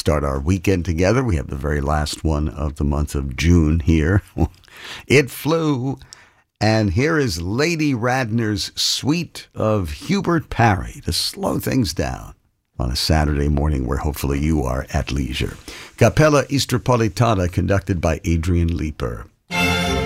start our weekend together. We have the very last one of the month of June here. It flew. And here is Lady Radner's Suite of Hubert Parry to slow things down on a Saturday morning where hopefully you are at leisure. Capella Istropolitana conducted by Adrian Leeper.